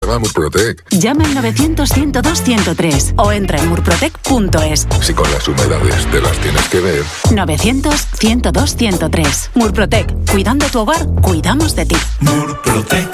Llama a Murprotec. Llama al 900-102-103 o entra en murprotec.es. Si con las humedades te las tienes que ver. 900-102-103. Murprotec. Cuidando tu hogar, cuidamos de ti. Murprotec.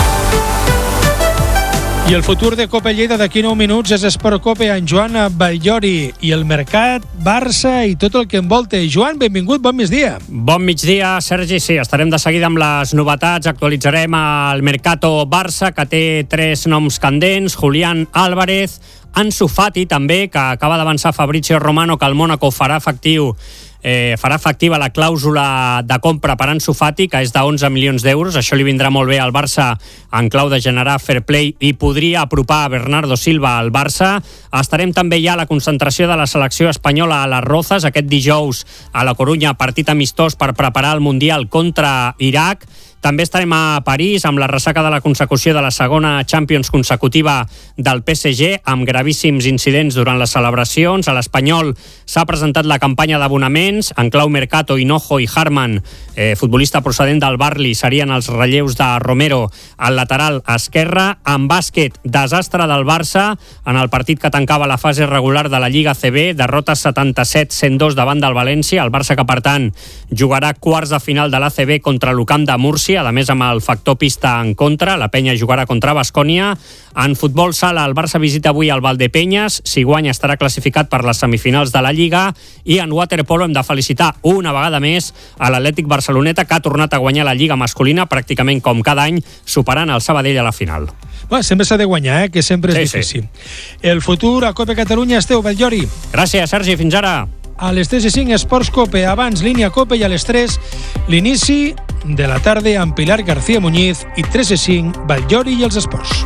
I el futur de Copa Lleida d'aquí 9 minuts és Esport Copa amb Joan Batllori i el mercat, Barça i tot el que envolta. Joan, benvingut, bon migdia. Bon migdia, Sergi. Sí, estarem de seguida amb les novetats. Actualitzarem el Mercato Barça, que té 3 noms candents. Julián Álvarez, Ansu Fati també, que acaba d'avançar Fabrizio Romano que el Mónaco farà efectiva la clàusula de compra per Ansu Fati, que és de 11 milions d'euros. Això li vindrà molt bé al Barça en clau de generar fair play i podria apropar a Bernardo Silva al Barça. Estarem també ja a la concentració de la selecció espanyola a les Rozas aquest dijous a la Corunya, partit amistós per preparar el Mundial contra Iraq. També estarem a París amb la ressaca de la consecució de la segona Champions consecutiva del PSG, amb gravíssims incidents durant les celebracions. A l'Espanyol s'ha presentat la campanya d'abonaments. En clau Mercato, Hinojo i Harman, futbolista procedent del Barli, serien els relleus de Romero al lateral esquerre. En bàsquet, desastre del Barça en el partit que tancava la fase regular de la Lliga CB, derrota 77-102 davant del València. El Barça, que per tant jugarà quarts de final de l'ACB contra l'UCAM de Múrcia, a més amb el factor pista en contra. La Penya jugarà contra Baskonia. En futbol sala, el Barça visita avui el Valdepeñas. Si guanya estarà classificat per les semifinals de la Lliga. I en waterpolo hem de felicitar una vegada més a l'Atlètic Barceloneta, que ha tornat a guanyar la Lliga masculina pràcticament com cada any, superant el Sabadell a la final. Bueno, sempre s'ha de guanyar, que sempre és difícil. El futur a Copa Catalunya és teu, Batllori. Gràcies, Sergi. Fins ara. A les 3:05 Esports Copa, abans Línia Copa, i a les 3 l'inici de la tarda amb Pilar García Muñiz i 3:05 Batllori i els esports.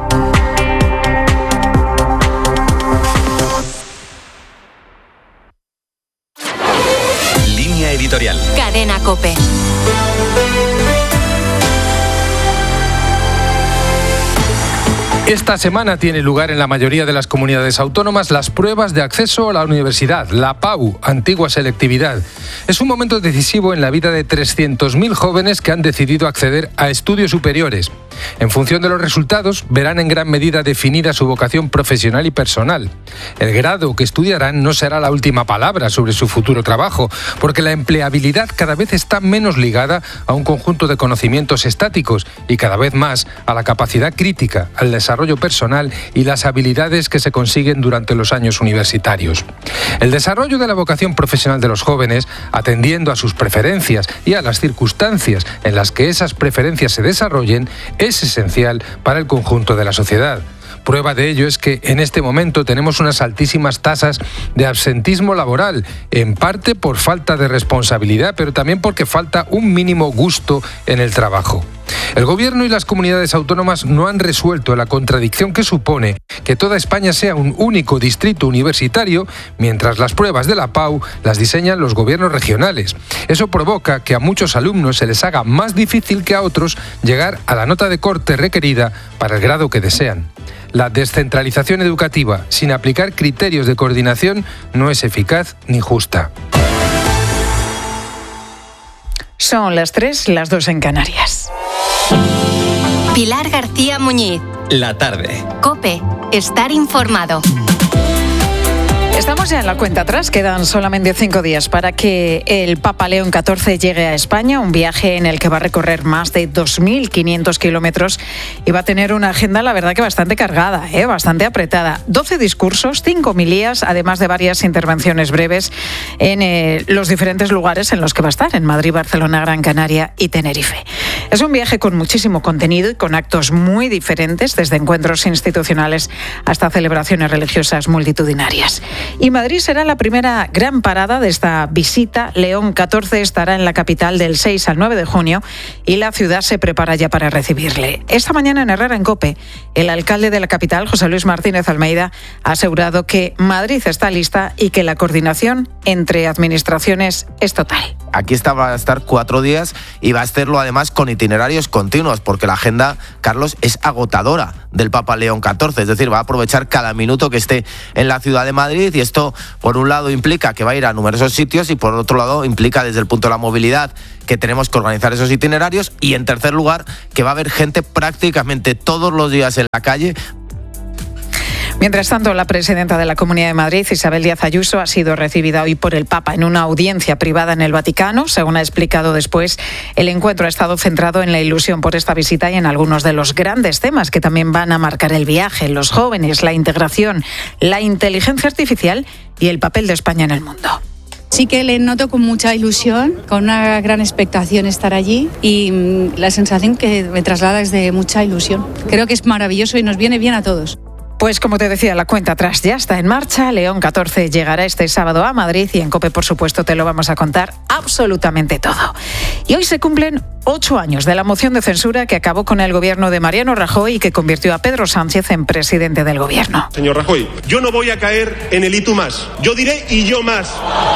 Línea editorial. Cadena COPE. Esta semana tiene lugar en la mayoría de las comunidades autónomas las pruebas de acceso a la universidad, la PAU, antigua selectividad. Es un momento decisivo en la vida de 300.000 jóvenes que han decidido acceder a estudios superiores. En función de los resultados, verán en gran medida definida su vocación profesional y personal. El grado que estudiarán no será la última palabra sobre su futuro trabajo, porque la empleabilidad cada vez está menos ligada a un conjunto de conocimientos estáticos y cada vez más a la capacidad crítica, al desarrollo personal y las habilidades que se consiguen durante los años universitarios. El desarrollo de la vocación profesional de los jóvenes, atendiendo a sus preferencias y a las circunstancias en las que esas preferencias se desarrollen, es esencial para el conjunto de la sociedad. Prueba de ello es que en este momento tenemos unas altísimas tasas de absentismo laboral, en parte por falta de responsabilidad, pero también porque falta un mínimo gusto en el trabajo. El Gobierno y las comunidades autónomas no han resuelto la contradicción que supone que toda España sea un único distrito universitario, mientras las pruebas de la PAU las diseñan los gobiernos regionales. Eso provoca que a muchos alumnos se les haga más difícil que a otros llegar a la nota de corte requerida para el grado que desean. La descentralización educativa, sin aplicar criterios de coordinación, no es eficaz ni justa. Son las 3, las 2 en Canarias. Pilar García Muñiz. La tarde. COPE. Estar informado. Estamos ya en la cuenta atrás, quedan solamente 5 días para que el Papa León XIV llegue a España, un viaje en el que va a recorrer más de 2.500 kilómetros y va a tener una agenda, la verdad que bastante cargada, bastante apretada. 12 discursos, 5 homilías, además de varias intervenciones breves en los diferentes lugares en los que va a estar, en Madrid, Barcelona, Gran Canaria y Tenerife. Es un viaje con muchísimo contenido y con actos muy diferentes, desde encuentros institucionales hasta celebraciones religiosas multitudinarias. Y Madrid será la primera gran parada de esta visita. León XIV estará en la capital del 6 al 9 de junio y la ciudad se prepara ya para recibirle. Esta mañana en Herrera en COPE, el alcalde de la capital, José Luis Martínez Almeida, ha asegurado que Madrid está lista y que la coordinación entre administraciones es total. Aquí va a estar 4 días y va a hacerlo además con itinerarios continuos, porque la agenda, Carlos, es agotadora. del Papa León XIV, es decir, va a aprovechar cada minuto que esté en la ciudad de Madrid, y esto por un lado implica que va a ir a numerosos sitios y por otro lado implica desde el punto de la movilidad que tenemos que organizar esos itinerarios, y en tercer lugar que va a haber gente prácticamente todos los días en la calle. Mientras tanto, la presidenta de la Comunidad de Madrid, Isabel Díaz Ayuso, ha sido recibida hoy por el Papa en una audiencia privada en el Vaticano. Según ha explicado después, el encuentro ha estado centrado en la ilusión por esta visita y en algunos de los grandes temas que también van a marcar el viaje: los jóvenes, la integración, la inteligencia artificial y el papel de España en el mundo. Sí que le noto con mucha ilusión, con una gran expectación estar allí, y la sensación que me traslada es de mucha ilusión. Creo que es maravilloso y nos viene bien a todos. Pues como te decía, la cuenta atrás ya está en marcha. León XIV llegará este sábado a Madrid y en COPE, por supuesto, te lo vamos a contar absolutamente todo. Y hoy se cumplen 8 años de la moción de censura que acabó con el gobierno de Mariano Rajoy y que convirtió a Pedro Sánchez en presidente del gobierno. Señor Rajoy, yo no voy a caer en el y tú más. Yo diré y yo más,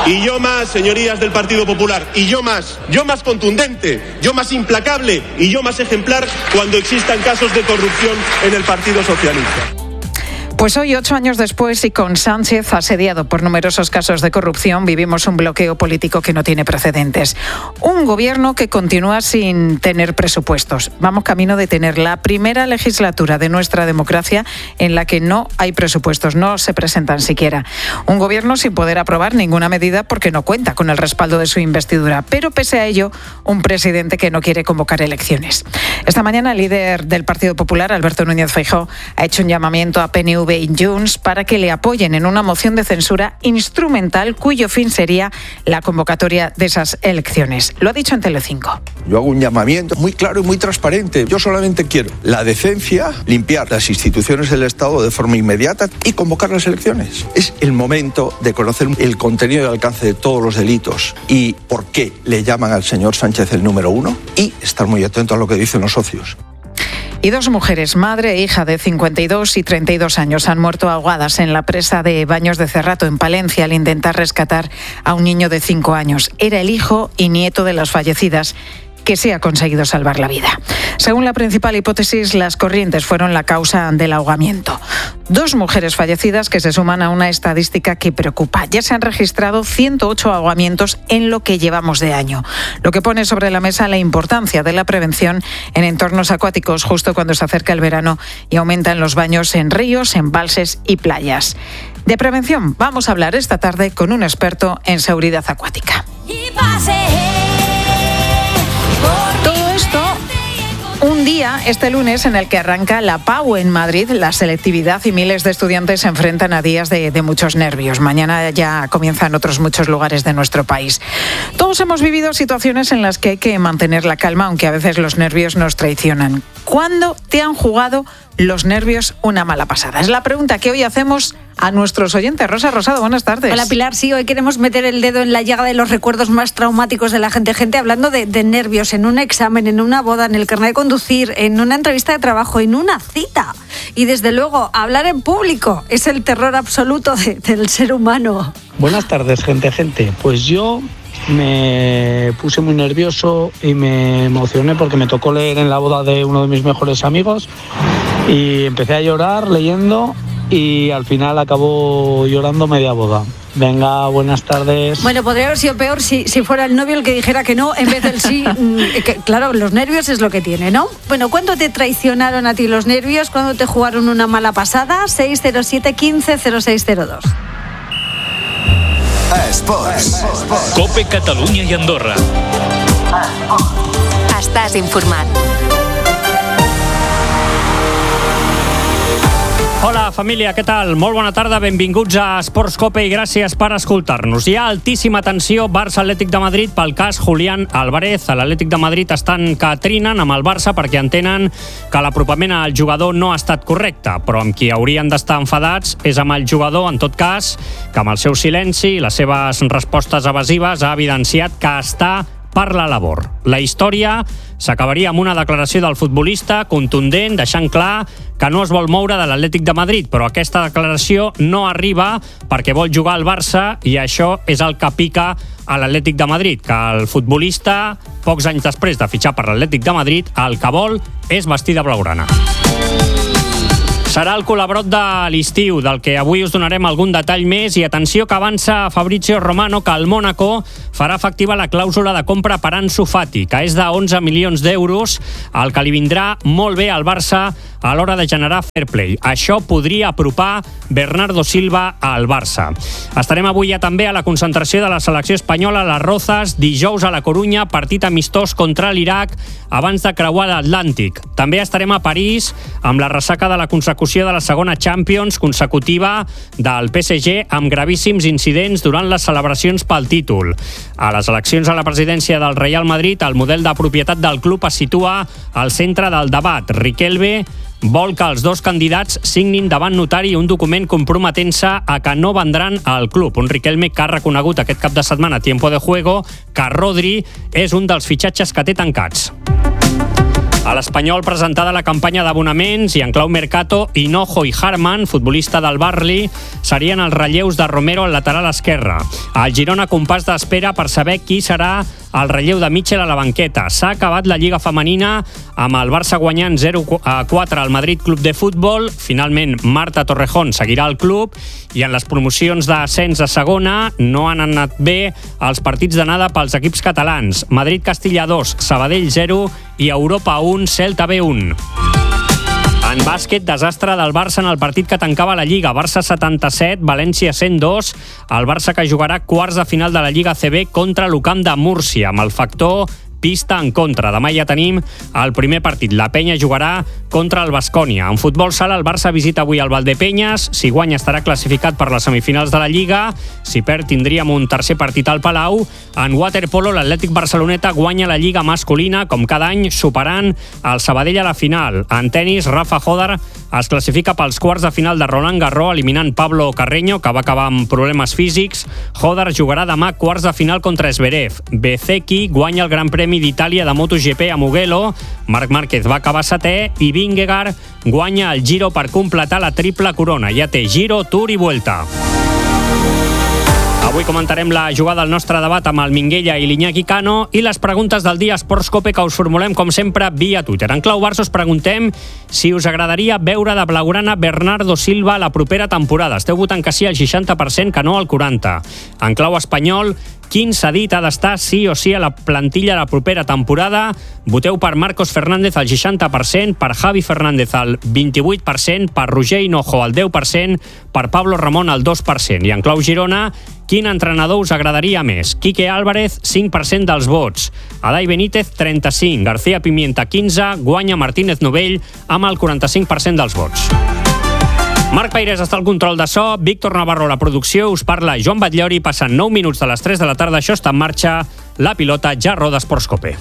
señorías del Partido Popular, y yo más contundente, yo más implacable y yo más ejemplar cuando existan casos de corrupción en el Partido Socialista. Pues hoy, 8 años después y con Sánchez asediado por numerosos casos de corrupción, vivimos un bloqueo político que no tiene precedentes. Un gobierno que continúa sin tener presupuestos. Vamos camino de tener la primera legislatura de nuestra democracia en la que no hay presupuestos, no se presentan siquiera. Un gobierno sin poder aprobar ninguna medida porque no cuenta con el respaldo de su investidura. Pero pese a ello, un presidente que no quiere convocar elecciones. Esta mañana el líder del Partido Popular, Alberto Núñez Feijóo, ha hecho un llamamiento a PNV y Junts para que le apoyen en una moción de censura instrumental cuyo fin sería la convocatoria de esas elecciones. Lo ha dicho en Telecinco. Yo hago un llamamiento muy claro y muy transparente. Yo solamente quiero la decencia, limpiar las instituciones del Estado de forma inmediata y convocar las elecciones. Es el momento de conocer el contenido y el alcance de todos los delitos y por qué le llaman al señor Sánchez el número 1, y estar muy atento a lo que dicen los socios. Y 2 mujeres, madre e hija de 52 y 32 años, han muerto ahogadas en la presa de Baños de Cerrato, en Palencia, al intentar rescatar a un niño de 5 años. Era el hijo y nieto de las fallecidas, que sí ha conseguido salvar la vida. Según la principal hipótesis, las corrientes fueron la causa del ahogamiento. 2 mujeres fallecidas que se suman a una estadística que preocupa. Ya se han registrado 108 ahogamientos en lo que llevamos de año, lo que pone sobre la mesa la importancia de la prevención en entornos acuáticos justo cuando se acerca el verano y aumentan los baños en ríos, embalses y playas. De prevención vamos a hablar esta tarde con un experto en seguridad acuática. Todo esto un día, este lunes, en el que arranca la PAU en Madrid, la selectividad, y miles de estudiantes se enfrentan a días de muchos nervios. Mañana ya comienzan otros muchos lugares de nuestro país. Todos hemos vivido situaciones en las que hay que mantener la calma, aunque a veces los nervios nos traicionan. ¿Cuándo te han jugado los nervios una mala pasada? Es la pregunta que hoy hacemos a nuestros oyentes. Rosa Rosado, buenas tardes. Hola Pilar, sí, hoy queremos meter el dedo en la llaga de los recuerdos más traumáticos de la gente. Gente hablando de nervios en un examen, en una boda, en el carnet de conducir, en una entrevista de trabajo, en una cita. Y desde luego, hablar en público es el terror absoluto del ser humano. Buenas tardes, gente. Pues yo me puse muy nervioso y me emocioné porque me tocó leer en la boda de uno de mis mejores amigos y empecé a llorar leyendo y al final acabó llorando media boda. Venga, buenas tardes. Bueno, podría haber sido peor si fuera el novio el que dijera que no en vez del sí. Claro, los nervios es lo que tiene, ¿no? Bueno, ¿cuándo te traicionaron a ti los nervios? ¿Cuándo te jugaron una mala pasada? 607 15 0602. Esports. COPE Catalunya i Andorra. Estàs informat. Hola família, què tal? Molt bona tarda, benvinguts a Esports COPE i gràcies per escoltar-nos. Hi ha altíssima tensió Barça-Atlètic de Madrid pel cas Julián Álvarez. A l'Atlètic de Madrid estan que trinen amb el Barça perquè entenen que l'apropament al jugador no ha estat correcte, però amb qui haurien d'estar enfadats és amb el jugador, en tot cas, que amb el seu silenci i les seves respostes evasives ha evidenciat que està per la labor. La història s'acabaria amb una declaració del futbolista contundent, deixant clar que no es vol moure de l'Atlètic de Madrid, però aquesta declaració no arriba perquè vol jugar al Barça i això és el que pica a l'Atlètic de Madrid, que el futbolista, pocs anys després de fitxar per l'Atlètic de Madrid, el que vol és vestir de blaugrana. Serà el col·labrot de l'estiu, del que avui us donarem algun detall més, i atenció que avança Fabrizio Romano que el Mónaco farà efectiva la clàusula de compra per Ansu Fati, que és de 11 milions d'euros, el que li vindrà molt bé al Barça a l'hora de generar fair play. Això podria apropar Bernardo Silva al Barça. Estarem avui ja també a la concentració de la selecció espanyola a les Rozas, dijous a la Corunya, partit amistós contra l'Iraq abans de creuar l'Atlàntic. També estarem a París amb la ressaca de la consecució de la segona Champions consecutiva del PSG amb gravíssims incidents durant les celebracions pel títol. A les eleccions a la presidència del Real Madrid, el model de propietat del club es situa al centre del debat. Riquelme vol que els dos candidats signin davant notari un document comprometent-se a que no vendran al club. Un Riquelme que ha reconegut aquest cap de setmana a Tiempo de Juego que Rodri és un dels fitxatges que té tancats. A l'Espanyol, presentada la campanya d'abonaments i en clau Mercato, Hinojo i Harman, futbolista del Barli, serien els relleus de Romero al lateral esquerre. El Girona compàs d'espera per saber qui serà el relleu de Mitchell a la banqueta. S'ha acabat la Lliga Femenina amb el Barça guanyant 0-4 al Madrid Club de Futbol. Finalment, Marta Torrejón seguirà al club i en les promocions d'ascens a segona no han anat bé els partits d'anada pels equips catalans. Madrid-Castilla 2, Sabadell 0 i Europa 1, Celta B 1. En bàsquet, desastre del Barça en el partit que tancava la Lliga. Barça 77, València 102. El Barça que jugarà quarts de final de la Lliga CB contra l'UCAM de Múrcia, amb el factor pista en contra. Demà ja tenim el primer partit. La Penya jugarà contra el Baskonia. En futbol sala, el Barça visita avui el Valdepenyes. Si guanya estarà classificat per les semifinals de la Lliga. Si perd tindríem un tercer partit al Palau. En waterpolo, l'Atlètic Barceloneta guanya la Lliga masculina, com cada any, superant el Sabadell a la final. En tenis, Rafa Hodar es classifica pels quarts de final de Roland Garros, eliminant Pablo Carreño, que va acabar amb problemes físics. Hodar jugarà demà quarts de final contra Zverev. Bezecchi guanya el Gran Premi d'Itàlia de MotoGP a Mugello. Marc Márquez va acabar setè i Vingegaard guanya el Giro per completar la triple corona. Ja té Giro, Tour i Vuelta. Avui comentarem la jugada del nostre debat amb el Minguella i l'Iñaki Cano i les preguntes del dia Esports Cope que us formulem, com sempre, via Twitter. En clau Barça us preguntem si us agradaria veure de blaugrana Bernardo Silva la propera temporada. Esteu votant que sí al 60%, que no al 40%. En clau espanyol, quin cedit ha d'estar sí o sí a la plantilla la propera temporada? Voteu per Marcos Fernández al 60%, per Javi Fernández al 28%, per Roger Hinojo al 10%, per Pablo Ramón al 2%. I en clau Girona, quin entrenador us agradaria més? Quique Álvarez, 5% dels vots. Adai Benítez, 35%. García Pimienta, 15%. Guanya Martínez Novell amb el 45% dels vots. Marc Peirés està al control de so, Víctor Navarro a la producció, us parla Joan Batllori, passen 9 minuts de les 3 de la tarda, això està en marxa, la pilota ja roda Esports Cope.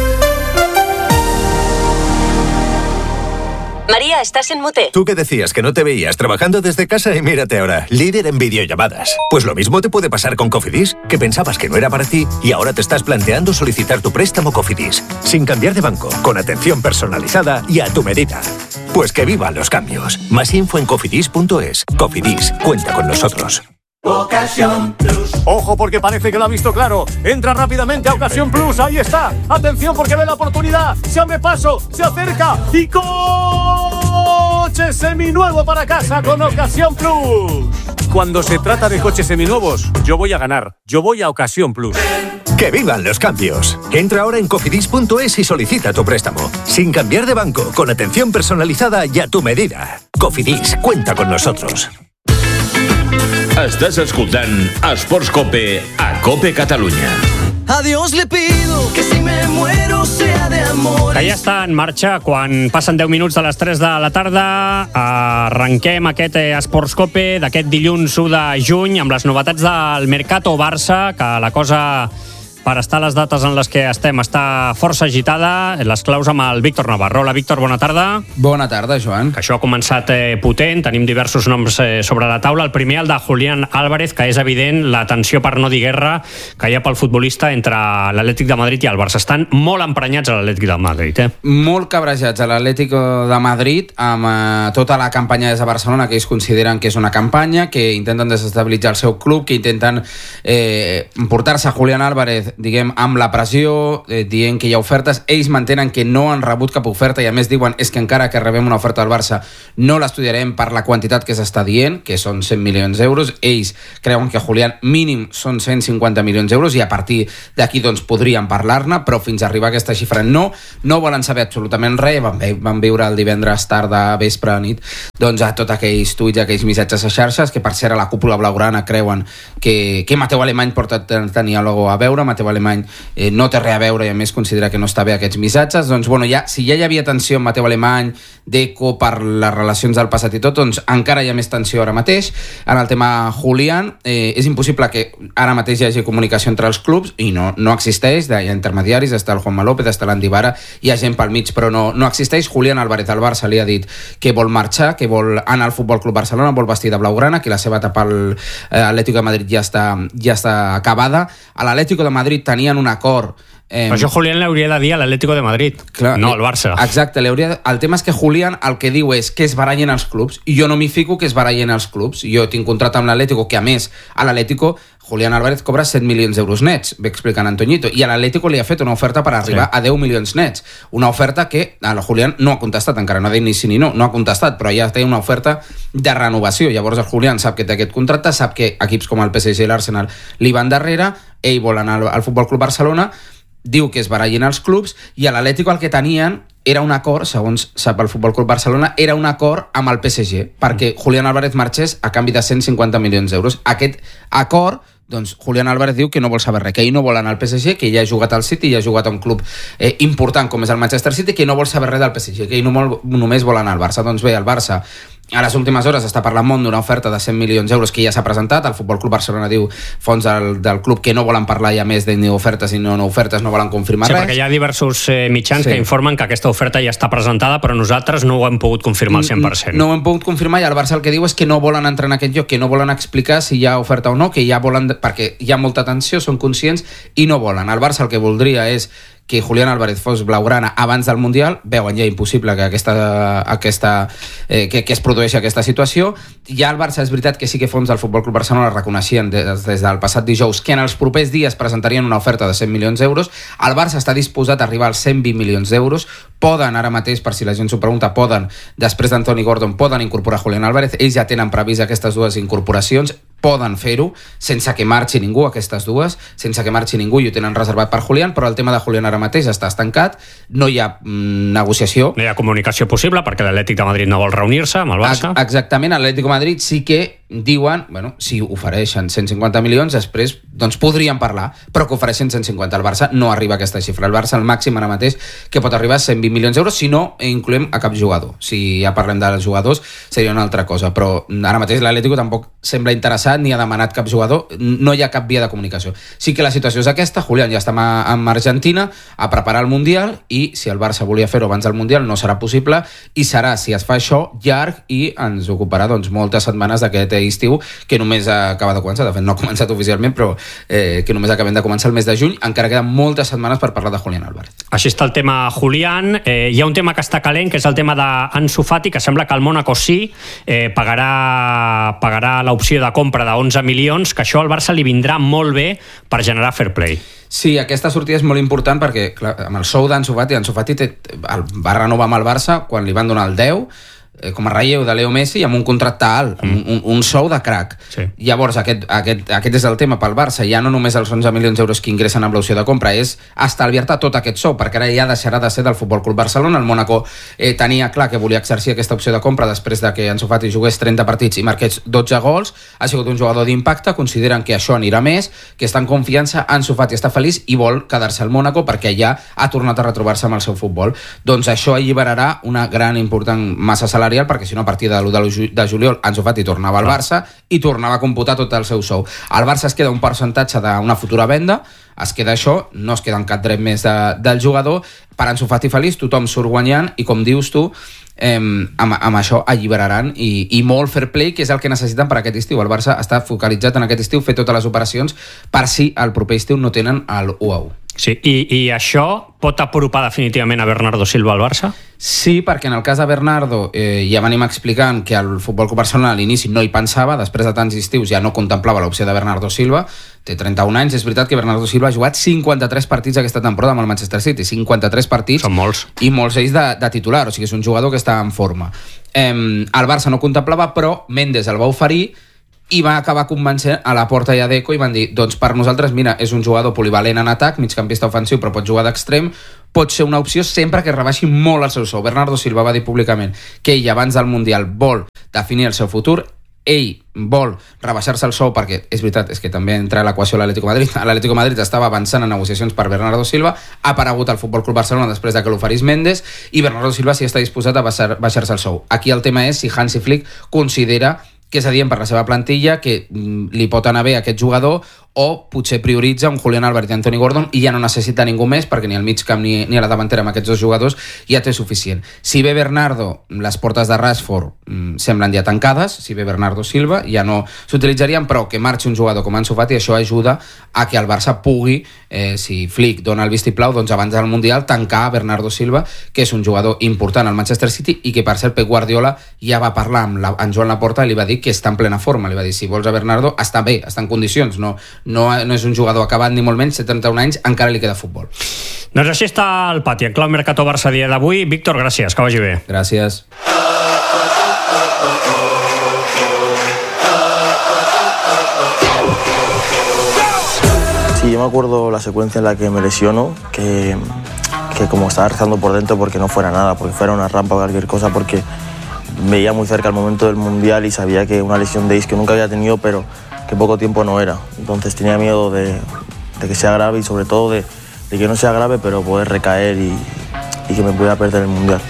María, estás en mute. Tú que decías que no te veías trabajando desde casa y mírate ahora, líder en videollamadas. Pues lo mismo te puede pasar con Cofidis, que pensabas que no era para ti y ahora te estás planteando solicitar tu préstamo Cofidis, sin cambiar de banco, con atención personalizada y a tu medida. Pues que vivan los cambios. Más info en cofidis.es. Cofidis, cuenta con nosotros. Ocasión Plus. Ojo porque parece que lo ha visto claro. Entra rápidamente a Ocasión Plus. Ahí está. Atención porque ve la oportunidad. Se abre paso. Se acerca. Y coche seminuevo para casa con Ocasión Plus. Cuando se trata de coches seminuevos, yo voy a ganar. Yo voy a Ocasión Plus. ¡Que vivan los cambios! Entra ahora en cofidis.es y solicita tu préstamo. Sin cambiar de banco, con atención personalizada y a tu medida. Cofidis, cuenta con nosotros. Estàs escoltant Esports Cope a Cope Catalunya. A Dios le pido que si me muero sea de amor. Que ja està en marxa, quan passen 10 minuts de les 3 de la tarda, arrenquem aquest Esports Cope d'aquest dilluns 1 de juny amb les novetats del Mercato Barça, que la cosa, per estar a les dates en les que estem, està força agitada. Les claus amb el Víctor Navarro. Hola, Víctor, bona tarda. Bona tarda, Joan. Que això ha començat potent, tenim diversos noms sobre la taula. El primer, el de Julián Álvarez, que és evident la tensió, per no dir guerra, que hi ha pel futbolista entre l'Atlètic de Madrid i el Barça. Estan molt emprenyats a l'Atlètic de Madrid, Molt cabrejats a l'Atlètic de Madrid amb tota la campanya des de Barcelona, que ells consideren que és una campanya, que intenten desestabilitzar el seu club, que intenten portar-se a Julián Álvarez Madrid, diguem, amb la pressió, dient que hi ha ofertes, ells mantenen que no han rebut cap oferta i a més diuen és que encara que rebem una oferta del Barça no l'estudiarem per la quantitat que s'està dient, que són 100 milions d'euros. Ells creuen que Julián mínim són 150 milions d'euros i a partir d'aquí doncs podrien parlar-ne, però fins a arribar a aquesta xifra no volen saber absolutament res. Van viure el divendres tarda, vespre, nit, doncs a tots aquells tuits, aquells missatges a xarxes, que per cert a la cúpula blaugrana creuen que Mateu Alemany porta tenir algo a veure. Mateu Alemany no té res a veure i a més considera que no està bé aquests missatges. Doncs bueno, si ja hi havia tensió amb Mateu Alemany, Deco, per les relacions del passat i tot, doncs encara hi ha més tensió ara mateix. En el tema Julián, és impossible que ara mateix hi hagi comunicació entre els clubs i no existeix, hi ha intermediaris, està el Juanma López, està l'Andy Vara, hi ha gent pel mig, però no existeix. Julián Álvarez al Barça li ha dit que vol marxar, que vol anar al Futbol Club Barcelona, vol vestir de blaugrana, que la seva etapa al Atlético de Madrid ja està acabada. A l'Atlético de Madrid tenien un acord. Això Julián l'hauria de dir a l'Atlético de Madrid, clar, no al Barça. Exacte, el tema és que Julián el que diu és que es barallen els clubs, i jo no m'hi fico que es barallen els clubs. Jo tinc contracte amb l'Atlético, que a més a l'Atlético Julián Álvarez cobra 7 milions d'euros nets, ve explicant Antoñito, i a l'Atlético li ha fet una oferta per arribar a 10 milions nets, una oferta que el Julián no ha contestat encara, no ha dit ni sí ni no ha contestat, però ja té una oferta de renovació. Llavors el Julián sap que té aquest contracte, sap que equips com el PSG i l'Arsenal li van darrere, ell vol anar al Futbol Club Barcelona, diu que es barallin els clubs, i a l'Atlético el que tenien era un acord, segons sap el Futbol Club Barcelona, era un acord amb el PSG perquè Julián Álvarez marxés a canvi de 150 milions d'euros. Aquest acord, doncs Julián Álvarez diu que no vol saber res, que ell no vol anar al PSG, que ja ha jugat al City, ja ha jugat a un club important com és el Manchester City, que no vol saber res del PSG, que ell només vol anar al Barça. Doncs bé, el Barça a les últimes hores està parlant molt d'una oferta de 100 milions d'euros que ja s'ha presentat. El Futbol Club Barcelona diu, fons del club, que no volen parlar ja més de ni ofertes ni no ofertes, no volen confirmar res. Perquè hi ha diversos mitjans que informen que aquesta oferta ja està presentada, però nosaltres no ho hem pogut confirmar al 100%. No ho hem pogut confirmar, i el Barça el que diu és que no volen entrar en aquest lloc, que no volen explicar si hi ha oferta o no, que ja volen, perquè hi ha molta tensió, són conscients i no volen. El Barça el que voldria és que Julián Álvarez fos blaugrana abans del Mundial, veuen ja impossible que que es produeixi aquesta situació. Ja el Barça és veritat que sí que fons del Futbol Club Barcelona reconeixien des del passat dijous que en els propers dies presentarien una oferta de 100 milions d'euros. El Barça està disposat a arribar als 120 milions d'euros. Poden ara mateix, per si la gent s'ho pregunta, després d'Anthony Gordon, poden incorporar Julián Álvarez. Ells ja tenen previst aquestes dues incorporacions, poden fer-ho sense que marxi ningú, aquestes dues, sense que marxi ningú, i ho tenen reservat per Julián, però el tema de Julián ara mateix està estancat, no hi ha negociació. No hi ha comunicació possible perquè l'Atlètic de Madrid no vol reunir-se amb el Barça. Exactament, l'Atlético de Madrid sí que diuen, si ofereixen 150 milions, després doncs podrien parlar, però que ofereixen 150. El Barça no arriba a aquesta xifra. El Barça, el màxim ara mateix que pot arribar a 120 milions d'euros, si no incloem a cap jugador. Si ja parlem dels jugadors, seria una altra cosa, però ara mateix l'Atlético tampoc sembla interessat ni ha demanat cap jugador, no hi ha cap via de comunicació. Sí que la situació és aquesta, Julián ja està amb Argentina a preparar el Mundial, i si el Barça volia fer-ho abans del Mundial no serà possible, i serà, si es fa això, llarg, i ens ocuparà moltes setmanes d'aquest estiu, que només acaba de començar, de fet no ha començat oficialment, però que només acabem de començar el mes de juny. Encara queden moltes setmanes per parlar de Julián Álvarez. Així està el tema Julián. Hi ha un tema que està calent, que és el tema d'Ansu Fati, que sembla que el Mónaco sí pagarà l'opció de compra de 11 milions, que això al Barça li vindrà molt bé per generar fair play. Sí, aquesta sortida és molt important perquè, clar, amb el sou d'Ansu Fati va renovar amb el Barça quan li van donar el 10, com a relleu de Leo Messi, amb un contracte alt, un sou de crack. Sí. Llavors, aquest és el tema pel Barça. Ja no només els 11 milions d'euros que ingressen amb l'opció de compra, és estalviar-te tot aquest sou, perquè ara ja deixarà de ser del Futbol Club Barcelona. El Mónaco tenia clar que volia exercir aquesta opció de compra després de que Ansu Fati jugués 30 partits i marqués 12 gols. Ha sigut un jugador d'impacte, consideren que això anirà més, que està en confiança, Ansu Fati està feliç i vol quedar-se al Mónaco perquè ja ha tornat a retrobar-se amb el seu futbol. Doncs això alliberarà una gran important massa salarial, perquè si no a partir de l'1 de juliol Ansu Fati tornava al Barça i tornava a computar tot el seu sou. Al Barça es queda un percentatge d'una futura venda, es queda això, no es queda en cap dret més del jugador. Per Ansu Fati feliç, tothom surt guanyant, i com dius tu, amb això alliberaran i molt fair play, que és el que necessiten per aquest estiu. El Barça està focalitzat en aquest estiu, fer totes les operacions per si el proper estiu no tenen el 1-1. Sí, i això pot apropar definitivament a Bernardo Silva al Barça? Sí, perquè en el cas de Bernardo ja venim explicant que el Futbol Club Barcelona a l'inici no hi pensava, després de tants estius ja no contemplava l'opció de Bernardo Silva, té 31 anys, és veritat que Bernardo Silva ha jugat 53 partits aquesta temporada amb el Manchester City, 53 partits. Són molts. I molts ells de titular, o sigui, és un jugador que està en forma. El Barça no contemplava, però Mendes el va oferir i va acabar convencent a Laporta i a Deco i van dir, doncs per nosaltres, mira, és un jugador polivalent en atac, migcampista ofensiu, però pot jugar d'extrem, pot ser una opció sempre que rebaixi molt el seu sou. Bernardo Silva va dir públicament que ell abans del Mundial vol definir el seu futur, ell vol rebaixar-se el sou perquè, és veritat, és que també entra a l'equació l'Atlético Madrid. L'Atlético Madrid estava avançant en negociacions per Bernardo Silva, ha aparegut al Futbol Club Barcelona després de que l'oferís Mendes i Bernardo Silva sí està disposat a baixar-se el sou. Aquí el tema és si Hansi Flick considera que és adient per la seva plantilla, que li pot anar bé a aquest jugador, o potser prioritza un Julián Álvarez i Anthony Gordon i ja no necessita ningú més perquè ni al mig camp ni a la davantera amb aquests dos jugadors ja té suficient. Si ve Bernardo, les portes de Rashford semblen ja tancades, si ve Bernardo Silva ja no s'utilitzarien, però que marxi un jugador com Ansu Fati, això ajuda a que el Barça pugui, si Flick dona el vistiplau, doncs abans del Mundial tancar a Bernardo Silva, que és un jugador important al Manchester City i que per cert Pep Guardiola ja va parlar amb Joan Laporta i li va dir que està en plena forma, li va dir si vols a Bernardo està bé, està en condicions, no és un jugador acabat ni molt menys, 71 anys, encara li queda futbol. Doncs així està el pati, en clau Mercato Barça dia d'avui. Víctor, gràcies, que vagi bé. Gràcies. Sí, yo me acuerdo la secuencia en la que me lesiono, que como estaba rezando por dentro porque no fuera nada, porque fuera una rampa o cualquier cosa, porque veía muy cerca el momento del Mundial y sabía que una lesión de isquio nunca había tenido, pero que poco tiempo no era. Entonces tenía miedo de que sea grave y sobre todo de que no sea grave, pero poder recaer y que me pudiera perder el Mundial.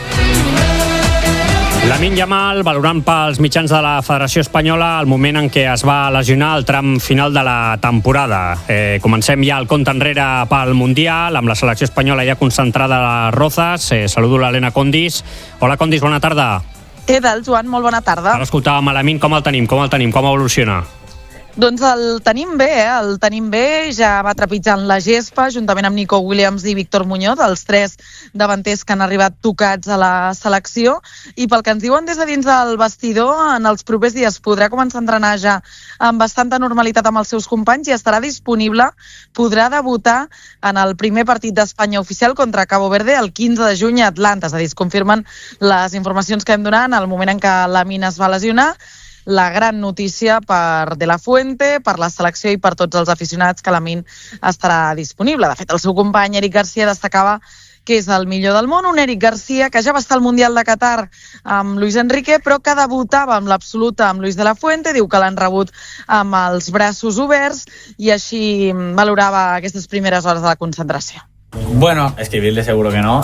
Lamine Yamal valorant pels mitjans de la Federació Espanyola el moment en què es va lesionar al tram final de la temporada. Comencem ja el compte enrere pel Mundial, amb la selecció espanyola ja concentrada a les Rozas. Saludo l'Helena Condis. Hola, Condis, bona tarda. Què tal, Joan? Molt bona tarda. Ara escoltàvem a Lamine, com el tenim, com evoluciona? Doncs el tenim bé, ja va trepitjant la gespa juntament amb Nico Williams i Víctor Muñoz, els tres davanters que han arribat tocats a la selecció, i pel que ens diuen des de dins del vestidor, en els propers dies podrà començar a entrenar ja amb bastanta normalitat amb els seus companys i estarà disponible, podrà debutar en el primer partit d'Espanya oficial contra Cabo Verde el 15 de juny a Atlanta, és a dir, es confirmen les informacions que hem donat en el moment en què Lamine es va lesionar. La gran notícia per De La Fuente, per la selecció i per tots els aficionats que Lamine estarà disponible. De fet, el seu company Eric Garcia destacava que és el millor del món, un Eric Garcia que ja va estar al Mundial de Qatar amb Luis Enrique, però que debutava amb l'absoluta amb Luis De La Fuente, diu que l'han rebut amb els braços oberts i així valorava aquestes primeres hores de la concentració. Bueno, escribirle seguro que no.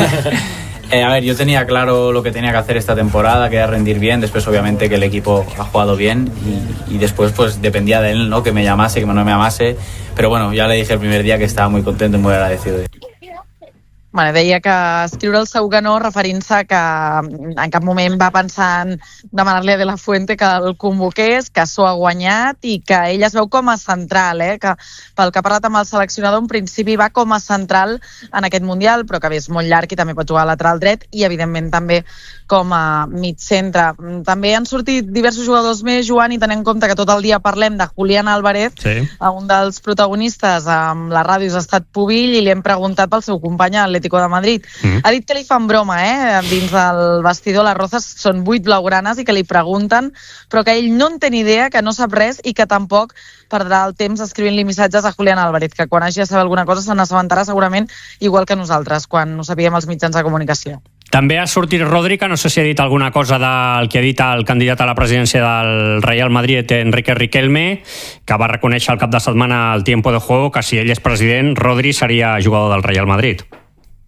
A ver, yo tenía claro lo que tenía que hacer esta temporada, que era rendir bien, después obviamente que el equipo ha jugado bien y después pues dependía de él, ¿no? Que me llamase, que no me llamase, pero bueno, ya le dije el primer día que estaba muy contento y muy agradecido. Bueno, deia que escriure el seu que no referint-se que en cap moment va pensar en demanar-li a De La Fuente que el convoqués, que s'ho ha guanyat i que ell es veu com a central, que pel que ha parlat amb el seleccionador en principi va com a central en aquest Mundial, però que és molt llarg i també pot jugar a lateral dret i evidentment també com a mig centre. També han sortit diversos jugadors més, Joan, i tenint en compte que tot el dia parlem de Julián Álvarez, sí. Un dels protagonistes amb la ràdio ha estat Pubill i li hem preguntat pel seu company a l'Atlético de Madrid. Ha dit que li fan broma, dins del vestidor les Rozas són 8 blaugranes i que li pregunten, però que ell no en té ni idea, que no sap res i que tampoc perdrà el temps escrivint-li missatges a Julián Álvarez, que quan hagi de saber alguna cosa se n'assabentarà segurament igual que nosaltres, quan ho sapiguem els mitjans de comunicació. També ha sortit Rodri, que no sé si ha dit alguna cosa del que ha dit el candidat a la presidència del Real Madrid, Enrique Riquelme, que va reconèixer al cap de setmana al Tiempo de Juego que si ell és president, Rodri seria jugador del Real Madrid.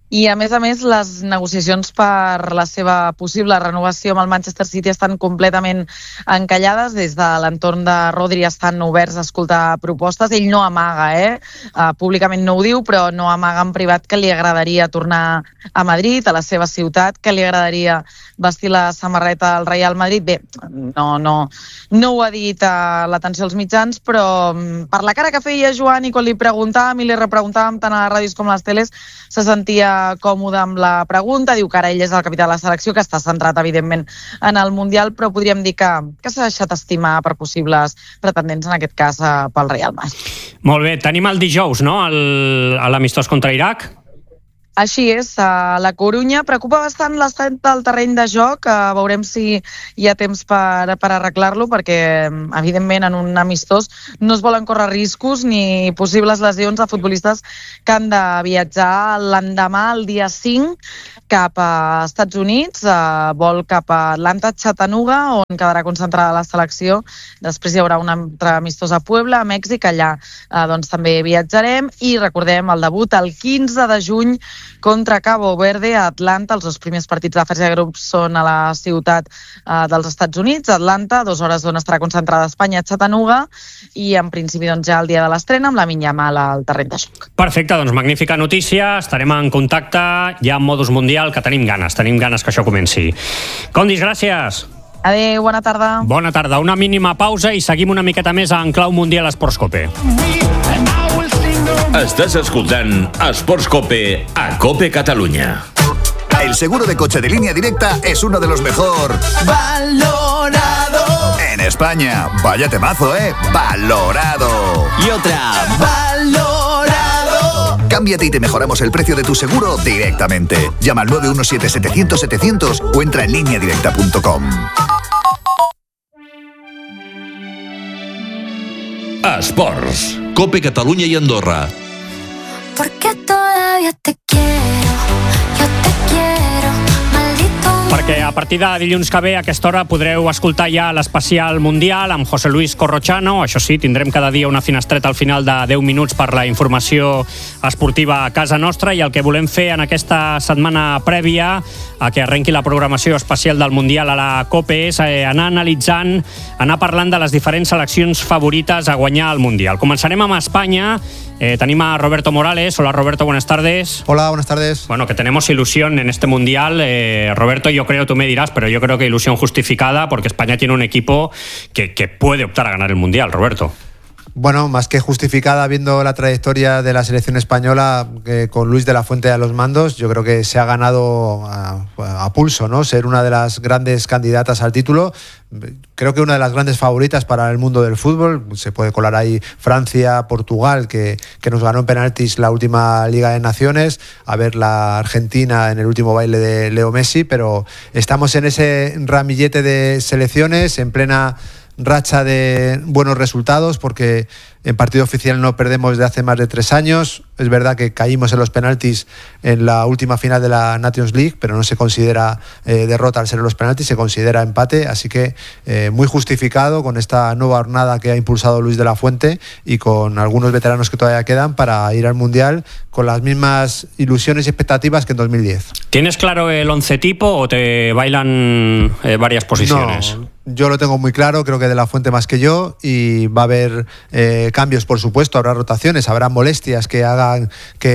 I, a més, les negociacions per la seva possible renovació amb el Manchester City estan completament encallades. Des de l'entorn de Rodri estan oberts a escoltar propostes. Ell no amaga, públicament no ho diu, però no amaga en privat que li agradaria tornar a Madrid, a la seva ciutat, que li agradaria vestir la samarreta al Real Madrid. Bé, no ho ha dit a l'atenció als mitjans, però per la cara que feia Joan i quan li preguntàvem i li repreguntàvem tant a les ràdios com a les teles, se sentia còmode amb la pregunta. Diu que ara ell és el capità de la selecció, que està centrat evidentment en el Mundial, però podríem dir que s'ha deixat estimar per possibles pretendents, en aquest cas pel Real Madrid. Molt bé, tenim el dijous, no?, a l'amistós contra Iraq. Així és, a la Corunya preocupa bastant l'estat del terreny de joc. Veurem si hi ha temps per arreglar-lo, perquè evidentment en un amistós no es volen córrer riscos ni possibles lesions a futbolistes que han de viatjar l'endemà, el dia 5, cap a Estats Units, vol cap a Atlanta, Chattanooga, on quedarà concentrada la selecció. Després hi haurà un altre amistós a Puebla, a Mèxic, allà doncs també viatjarem, i recordem el debut el 15 de juny contra Cabo Verde a Atlanta. Els dos primers partits de fase de grups són a la ciutat dels Estats Units, Atlanta, 2 hores d'on estarà concentrada Espanya, Chattanooga, i en principi doncs, ja el dia de l'estrena amb la Yamal al terreny de joc. Perfecte, doncs magnífica notícia, estarem en contacte ja en modus mundial, que tenim ganes que això comenci. Condis, gràcies. Adéu, bona tarda. Bona tarda, una mínima pausa i seguim una miqueta més en clau mundial Esports Cope. Estás escuchando a Sports Cope a Cope Cataluña. El seguro de coche de Línea Directa es uno de los mejor valorado en España. Vaya temazo, valorado. Y otra, valorado. Cámbiate y te mejoramos el precio de tu seguro directamente. Llama al 917-700-700 o entra en lineadirecta.com. Esports, Cope Catalunya i Andorra. Porque todavía te quiero, yo te quiero, maldito. Perquè a partir de dilluns que ve a aquesta hora podreu escoltar ja l'especial mundial amb José Luis Corrochano. Això sí, tindrem cada dia una finestreta al final de 10 minuts per la informació esportiva a casa nostra, i el que volem fer en aquesta setmana prèvia a que arrenqui la programació especial del Mundial a la COPE és anar analitzant, anar parlant de les diferents seleccions favorites a guanyar el Mundial. Començarem amb Espanya. Tenemos a Roberto Morales. Hola, Roberto, buenas tardes. Hola, buenas tardes. Bueno, que tenemos ilusión en este Mundial. Roberto, yo creo, tú me dirás, pero yo creo que ilusión justificada porque España tiene un equipo que puede optar a ganar el Mundial, Roberto. Bueno, más que justificada, viendo la trayectoria de la selección española con Luis de la Fuente a los mandos, yo creo que se ha ganado a pulso, ¿no? Ser una de las grandes candidatas al título. Creo que una de las grandes favoritas para el mundo del fútbol. Se puede colar ahí Francia, Portugal, que nos ganó en penaltis la última Liga de Naciones, a ver la Argentina en el último baile de Leo Messi, pero estamos en ese ramillete de selecciones en plena racha de buenos resultados, porque en partido oficial no perdemos desde hace más de 3 años. Es verdad que caímos en los penaltis en la última final de la Nations League, pero no se considera derrota al ser en los penaltis, se considera empate, así que muy justificado con esta nueva jornada que ha impulsado Luis de la Fuente y con algunos veteranos que todavía quedan para ir al Mundial con las mismas ilusiones y expectativas que en 2010. ¿Tienes claro el 11 tipo o te bailan varias posiciones? No, yo lo tengo muy claro, creo que de la Fuente más que yo, y va a haber cambios, por supuesto, habrá rotaciones, habrá molestias que hagan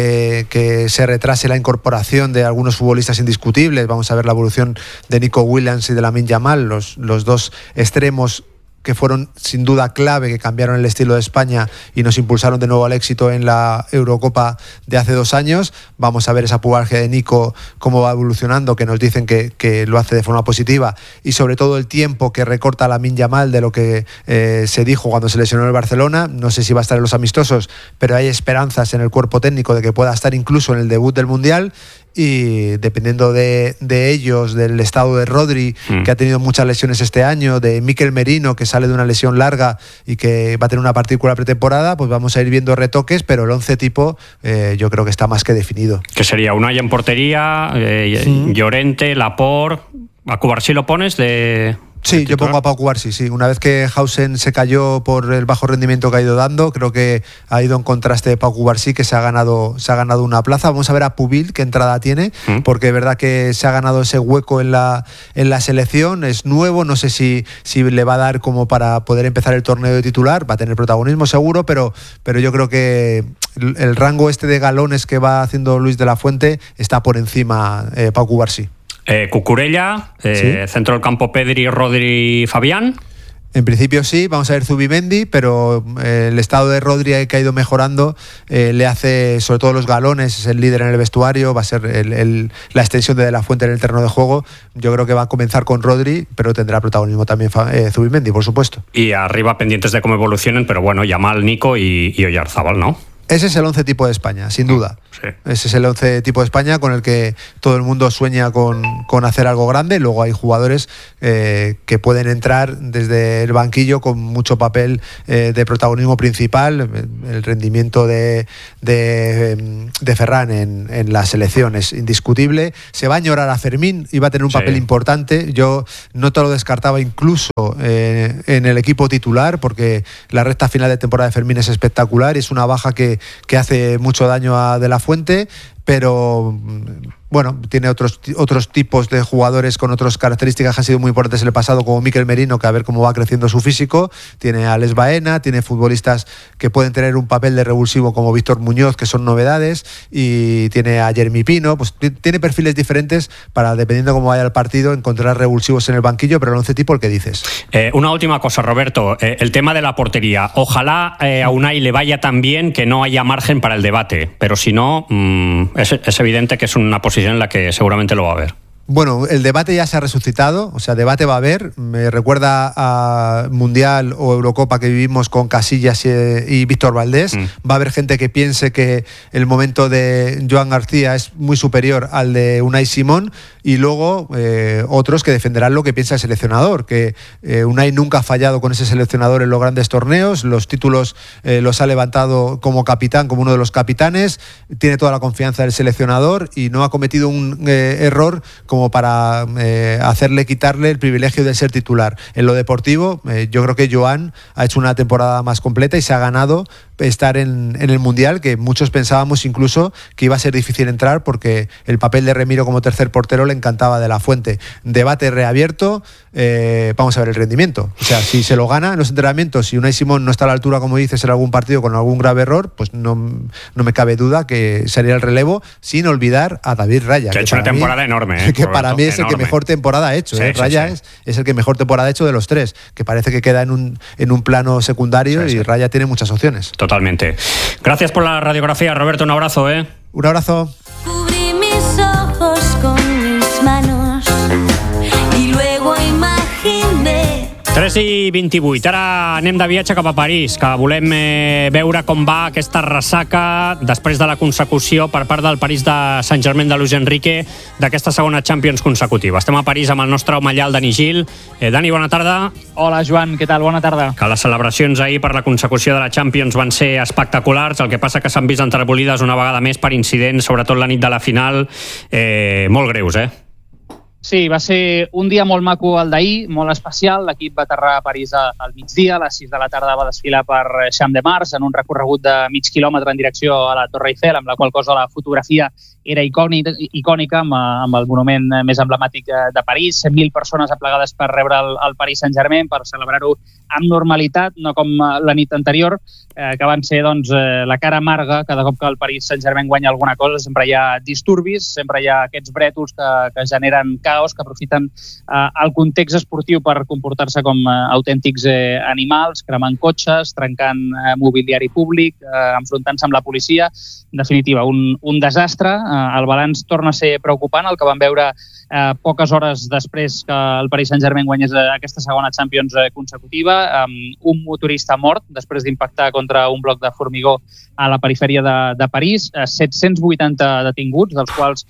que se retrase la incorporación de algunos futbolistas indiscutibles. Vamos a ver la evolución de Nico Williams y de Lamine Yamal, los dos extremos que fueron sin duda clave, que cambiaron el estilo de España y nos impulsaron de nuevo al éxito en la Eurocopa de hace 2 años. Vamos a ver esa pubalgia de Nico, cómo va evolucionando, que nos dicen que lo hace de forma positiva, y sobre todo el tiempo que recorta Lamine Yamal de lo que se dijo cuando se lesionó en el Barcelona. No sé si va a estar en los amistosos, pero hay esperanzas en el cuerpo técnico de que pueda estar incluso en el debut del Mundial. Y dependiendo de ellos, del estado de Rodri, que ha tenido muchas lesiones este año, de Mikel Merino, que sale de una lesión larga y que va a tener una partícula pretemporada, pues vamos a ir viendo retoques, pero el 11 tipo yo creo que está más que definido. Que sería Unai en portería, Llorente, Laporte, ¿a Cubarsí lo pones de Sí, yo pongo a Pau Cubarsí, sí. Una vez que Hausen se cayó por el bajo rendimiento que ha ido dando, creo que ha ido en contraste de Pau Cubarsí, que se ha ganado una plaza. Vamos a ver a Pubil qué entrada tiene, porque es verdad que se ha ganado ese hueco en la selección, es nuevo, no sé si le va a dar como para poder empezar el torneo de titular, va a tener protagonismo seguro, pero yo creo que el rango de galones que va haciendo Luis de la Fuente está por encima Pau Cubarsí. Cucurella, ¿Sí? centro del campo Pedri, Rodri, Fabián. En principio sí, vamos a ver Zubimendi, pero el estado de Rodri que ha ido mejorando le hace, sobre todo los galones, es el líder en el vestuario, va a ser la extensión de la Fuente en el terreno de juego. Yo creo que va a comenzar con Rodri, pero tendrá protagonismo también Zubimendi, por supuesto. Y arriba pendientes de cómo evolucionen, pero bueno, Yamal, Nico y Oyarzábal, ¿no? Ese es el 11 tipo de España, sin duda. Sí. Ese es el 11 tipo de España con el que todo el mundo sueña con hacer algo grande. Luego hay jugadores que pueden entrar desde el banquillo con mucho papel de protagonismo principal. El rendimiento de Ferran en la selección es indiscutible. Se va a añorar a Fermín, iba a tener un papel importante. Yo no te lo descartaba incluso en el equipo titular, porque la recta final de temporada de Fermín es espectacular y es una baja que hace mucho daño a De la Fuente, pero bueno, tiene otros tipos de jugadores con otras características que han sido muy importantes en el pasado, como Mikel Merino, que a ver cómo va creciendo su físico. Tiene a Alex Baena, tiene futbolistas que pueden tener un papel de revulsivo como Víctor Muñoz, que son novedades, y tiene a Jeremy Pino. Pues tiene perfiles diferentes para, dependiendo cómo vaya el partido, encontrar revulsivos en el banquillo, pero el 11 tipo el que dices. Una última cosa, Roberto, el tema de la portería. Ojalá a Unai le vaya tan bien que no haya margen para el debate, pero si no, es evidente que es una posición en la que seguramente lo va a haber. Bueno, el debate ya se ha resucitado, o sea, debate va a haber. Me recuerda a Mundial o Eurocopa que vivimos con Casillas y Víctor Valdés. Va a haber gente que piense que el momento de Joan García es muy superior al de Unai Simón, y luego otros que defenderán lo que piensa el seleccionador, que Unai nunca ha fallado con ese seleccionador en los grandes torneos, los títulos los ha levantado como capitán, como uno de los capitanes, tiene toda la confianza del seleccionador y no ha cometido un error como para quitarle el privilegio de ser titular. En lo deportivo, yo creo que Joan ha hecho una temporada más completa y se ha ganado estar en el Mundial, que muchos pensábamos incluso que iba a ser difícil entrar, porque el papel de Remiro como tercer portero le encantaba De la Fuente. Debate reabierto, vamos a ver el rendimiento. O sea, si se lo gana en los entrenamientos, si Unai Simón no está a la altura, como dices, en algún partido con algún grave error, pues no me cabe duda que sería el relevo, sin olvidar a David Raya. Que ha hecho una temporada enorme. Que para mí es el que mejor temporada ha hecho. Raya es el que mejor temporada ha hecho de los tres, que parece que queda en un plano secundario, y Raya tiene muchas opciones. Totalmente. Gracias por la radiografía, Roberto. Un abrazo, Un abrazo. Cubrí mis ojos con mis manos y luego imaginé. 3:28. Ara anem de viatge cap a París, que volem veure com va aquesta ressaca després de la consecució per part del París de Saint-Germain de Luis Enrique d'aquesta segona Champions consecutiva. Estem a París amb el nostre home allà, el Dani Gil. Dani, bona tarda. Hola, Joan, què tal? Bona tarda. Que les celebracions ahir per la consecució de la Champions van ser espectaculars, el que passa que s'han vist enterbulides una vegada més per incidents, sobretot la nit de la final, molt greus, Sí, va ser un dia molt maco el d'ahir, molt especial. L'equip va aterrar a París al migdia, a les 6 de la tarda va desfilar per Champ de Mars en un recorregut de mig quilòmetre en direcció a la Torre Eiffel, amb la qual cosa la fotografia era icònica amb el monument més emblemàtic de París. 100.000 persones aplegades per rebre el Paris Saint-Germain, per celebrar-ho amb normalitat, no com la nit anterior, que van ser la cara amarga. Cada cop que el Paris Saint-Germain guanya alguna cosa sempre hi ha disturbis, sempre hi ha aquests brètols que generen caos, que aprofiten el context esportiu per comportar-se com autèntics animals, cremant cotxes, trencant mobiliari públic, enfrontant-se amb la policia. En definitiva, un desastre. El balanç torna a ser preocupant, el que vam veure poques hores després que el Paris Saint-Germain guanyés aquesta segona Champions consecutiva. Un motorista mort després d'impactar contra un bloc de formigó a la perifèria de París. 780 detinguts, dels quals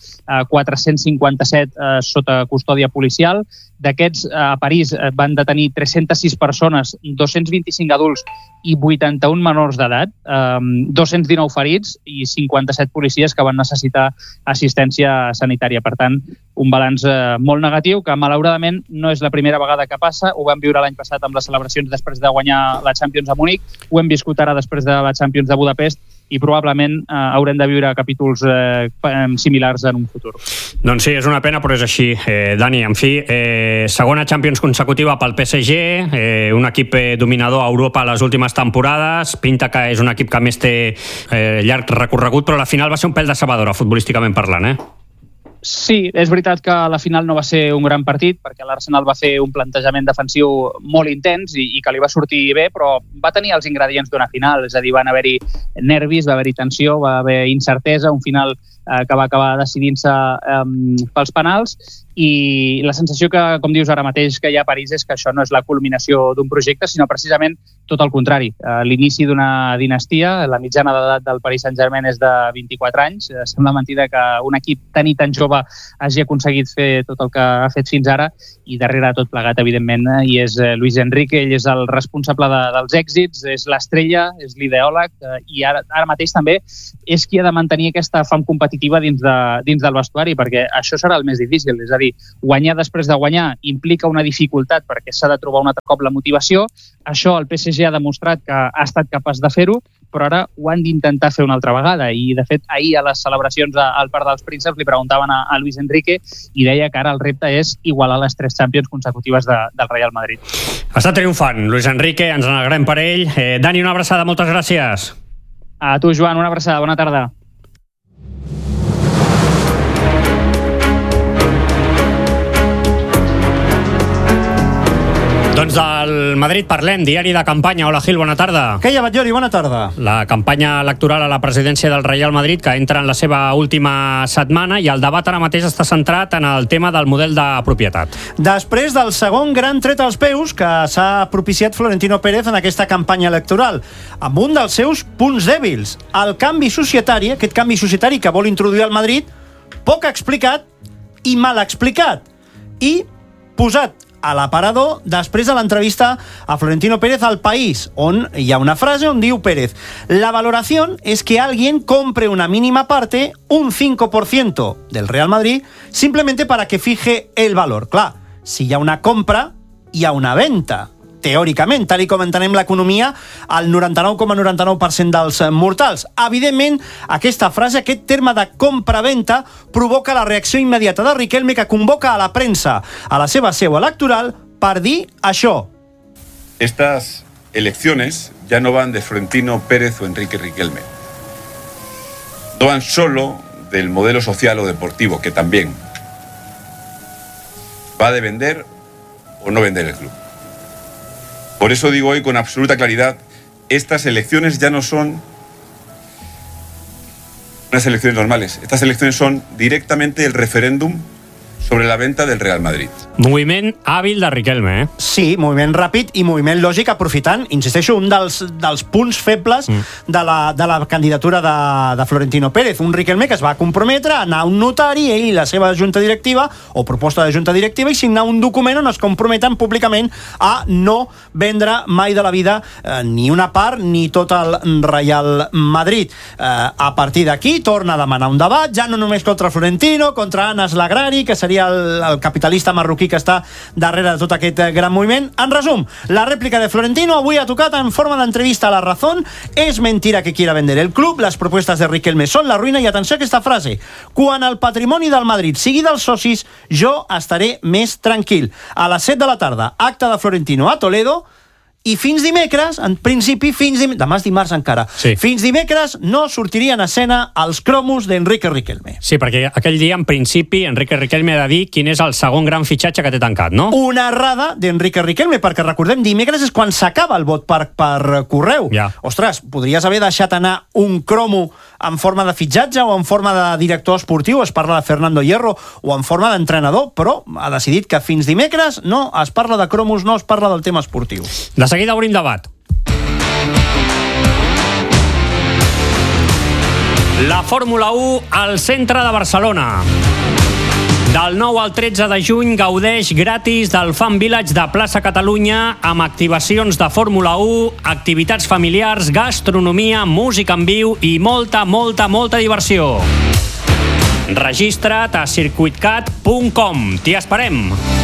457 sota custòdia policial. D'aquests, a París van detenir 306 persones, 225 adults i 81 menors d'edat, 219 ferits i 57 policies que van necessitar assistència sanitària. Per tant, un balanç molt negatiu, que malauradament no és la primera vegada que passa. Ho vam viure l'any passat amb les celebracions després de guanyar la Champions a Munic, ho hem viscut ara després de la Champions de Budapest i probablement haurem de viure capítols similars en un futur. Doncs sí, és una pena, però és així. Dani, en fi, segona Champions consecutiva pel PSG, un equip dominador a Europa les últimes temporades, pinta que és un equip que més té llarg recorregut, però la final va ser un pèl decebedora, futbolísticament parlant, Sí, és veritat que la final no va ser un gran partit perquè l'Arsenal va fer un plantejament defensiu molt intens i que li va sortir bé, però va tenir els ingredients d'una final, és a dir, van haver-hi nervis, va haver-hi tensió, va haver incertesa, un final que va acabar decidint-se pels penals i la sensació que, com dius ara mateix, que hi ha a París és que això no és la culminació d'un projecte, sinó precisament tot el contrari. L'inici d'una dinastia, la mitjana d'edat del Paris Saint-Germain és de 24 anys. Sembla mentida que un equip tan i tan jove hagi aconseguit fer tot el que ha fet fins ara i darrere de tot plegat, evidentment, hi és Luis Enrique, ell és el responsable dels èxits, és l'estrella, és l'ideòleg i ara mateix també és qui ha de mantenir aquesta fam competitiva dins del vestuari, perquè això serà el més difícil, és a dir, guanyar després de guanyar implica una dificultat perquè s'ha de trobar un altre cop la motivació. Això el PSG ha demostrat que ha estat capaç de fer-ho, però ara ho han d'intentar fer una altra vegada i, de fet, ahir a les celebracions al Parc dels Prínceps li preguntaven a Luis Enrique i deia que ara el repte és igualar les 3 Champions consecutives del Real Madrid. Està triomfant Luis Enrique, ens n'alegrem per ell. Dani, una abraçada, moltes gràcies. A tu, Joan, una abraçada, bona tarda. Doncs del Madrid parlem, diari de campanya. Hola, Gil, bona tarda. Què hi ha, Batllori? Bona tarda. La campanya electoral a la presidència del Real Madrid, que entra en la seva última setmana, i el debat ara mateix està centrat en el tema del model de propietat. Després del segon gran tret als peus que s'ha propiciat Florentino Pérez en aquesta campanya electoral, amb un dels seus punts dèbils, el canvi societari, aquest canvi societari que vol introduir al Madrid, poc explicat i mal explicat, i posat a l'aparador després de l'entrevista a Florentino Pérez al País, on hi ha una frase on diu Pérez: la valoración es que alguien compre una mínima parte, un 5% del Real Madrid, simplemente para que fije el valor. Clar, si hi ha una compra, hi ha una venta. Teòricament, tal com entenem l'economia, el 99,99% dels mortals. Evidentment, aquesta frase, aquest terme de compra-venta, provoca la reacció immediata de Riquelme, que convoca a la premsa a la seva seu electoral per dir això. Estas elecciones ya no van de Florentino Pérez o Enrique Riquelme. No van solo del modelo social o deportivo, que también va de vender o no vender el club. Por eso digo hoy con absoluta claridad, estas elecciones ya no son unas elecciones normales. Estas elecciones son directamente el referéndum sobre la venta del Real Madrid. Moviment hàbil de Riquelme, Sí, moviment ràpid i moviment lògic, aprofitant, insisteixo, un dels punts febles de la candidatura de Florentino Pérez. Un Riquelme que es va comprometre a anar a un notari, ell i la seva junta directiva, o proposta de junta directiva, i signar un document on es comprometen públicament a no vendre mai de la vida ni una part ni tot el Real Madrid. A partir d'aquí torna a demanar un debat, ja no només contra Florentino, contra Anas Lagrari, que seria el capitalista marroquí que està darrere de tot aquest gran moviment. En resum, la rèplica de Florentino avui ha tocat en forma d'entrevista a La Razón. Es mentira que quiera vender el club, les propuestes de Riquelme són la ruïna, i atenció a aquesta frase: quan el patrimoni del Madrid sigui dels socis, jo estaré més tranquil. A les 7 de la tarda, acte de Florentino a Toledo, i fins dimecres, en principi, demà és dimarts encara, fins dimecres no sortirien a escena els cromos d'Enrique Riquelme. Sí, perquè aquell dia, en principi, Enrique Riquelme ha de dir quin és el segon gran fitxatge que té tancat, no? Una errada d'Enrique Riquelme, perquè recordem, dimecres és quan s'acaba el vot per correu. Ostres, podries haver deixat anar un cromo en forma de fitxatge o en forma de director esportiu, es parla de Fernando Hierro, o en forma d'entrenador, però ha decidit que fins dimecres no es parla de cromos, no es parla del tema esportiu. De seguida obrim debat. La Fórmula 1 al centre de Barcelona. Del 9 al 13 de juny gaudeix gratis del Fan Village de Plaça Catalunya amb activacions de Fórmula 1, activitats familiars, gastronomia, música en viu i molta diversió. Registra't a circuitcat.com. T'hi esperem!